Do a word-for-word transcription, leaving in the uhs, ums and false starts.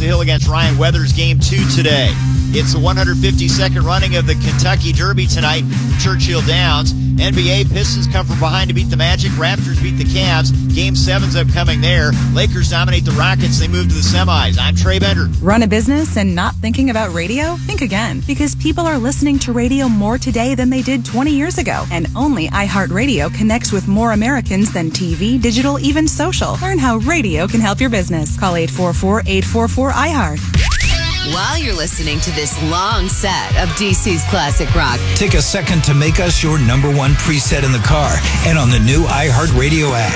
the Hill against Ryan Weathers, game two today. It's the one hundred fifty-second running of the Kentucky Derby tonight, Churchill Downs. N B A, Pistons come from behind to beat the Magic. Raptors beat the Cavs. Game seven's upcoming there. Lakers dominate the Rockets. They move to the semis. I'm Trey Bender. Run a business and not thinking about radio? Think again, because people are listening to radio more today than they did twenty years ago. And only iHeartRadio connects with more Americans than T V, digital, even social. Learn how radio can help your business. Call eight four four, eight four four, I heart. While you're listening to this long set of D C's classic rock, take a second to make us your number one preset in the car and on the new iHeartRadio app.